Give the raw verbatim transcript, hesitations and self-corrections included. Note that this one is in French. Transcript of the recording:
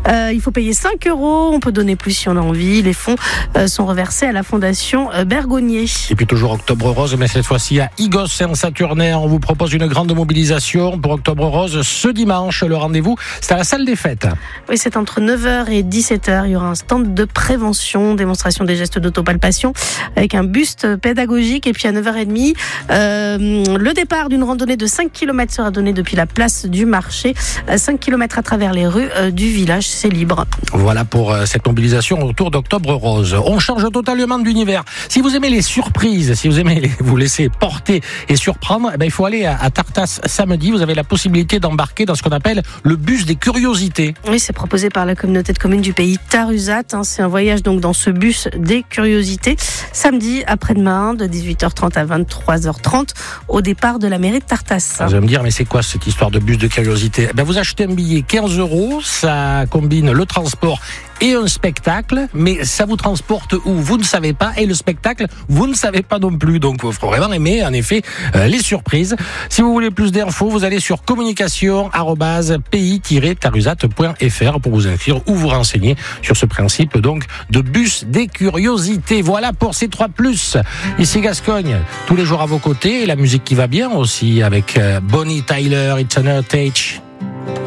Euh, il faut payer cinq euros. On peut donner plus si on a envie. Les fonds euh, sont reversés à la Fondation euh, Bergonier. Et puis toujours Octobre Rose, mais cette fois-ci à Igos-Saint-Saturnin. On vous propose une grande mobilisation pour Octobre Rose ce dimanche. Le rendez-vous, c'est à la salle des fêtes. Oui, c'est entre neuf heures et dix-sept heures. Il y aura un stand de prévention, démonstration des gestes d'autopalpation avec un buste pédagogique. Et puis à neuf heures trente, euh, le départ d'une randonnée de cinq kilomètres sera donné depuis la place du marché. cinq kilomètres à travers les rues euh, du village, c'est libre. Voilà pour euh, cette mobilisation autour d'Octobre Rose. On change totalement d'univers. Si vous aimez les surprises, si vous aimez les, vous laisser porter et surprendre, eh ben, il faut aller à, à Tartas samedi. Vous avez la possibilité d'embarquer dans ce qu'on appelle le bus des curiosités. Oui, c'est proposé par la communauté de communes du pays Tarusat. Hein. C'est un voyage donc dans ce bus des curiosités. Samedi après-demain de dix-huit heures trente à vingt-trois heures trente au départ de la mairie de Tartas. Vous allez me dire, mais c'est quoi cette histoire de bus de curiosité? Eh ben, vous achetez un billet quinze euros, ça combine le transport et un spectacle, mais ça vous transporte où? Vous ne savez pas, et le spectacle, vous ne savez pas non plus. Donc, il faut vraiment aimer, en effet, euh, les surprises. Si vous voulez plus d'infos, vous allez sur communication arobase pays tiret tarusat point f r pour vous inscrire ou vous renseigner sur ce principe, donc, de bus des curiosités. Voilà pour ces trois plus. Ici Gascogne, tous les jours à vos côtés, et la musique qui va bien aussi, avec euh, Bonnie Tyler, It's an Heritage.